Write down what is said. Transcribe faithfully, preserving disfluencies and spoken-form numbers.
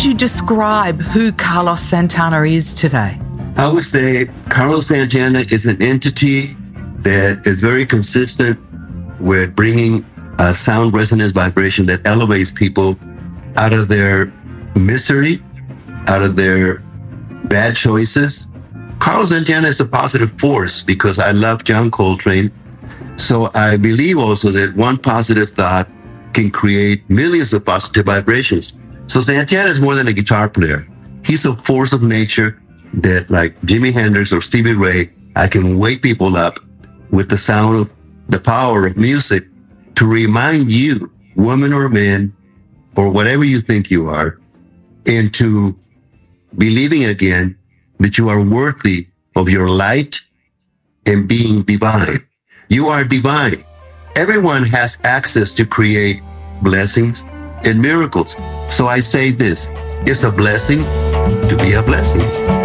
would you describe who Carlos Santana is today? I would say Carlos Santana is an entity that is very consistent with bringing a sound resonance vibration that elevates people out of their misery, out of their bad choices. Carlos Santana is a positive force because I love John Coltrane. So I believe also that one positive thought can create millions of positive vibrations. So Santana is more than a guitar player. He's a force of nature that, like Jimi Hendrix or Stevie Ray, I can wake people up with the sound of the power of music to remind you, woman or man, or whatever you think you are, into believing again that you are worthy of your light and being divine. You are divine. Everyone has access to create blessings and miracles. So I say this, it's a blessing to be a blessing.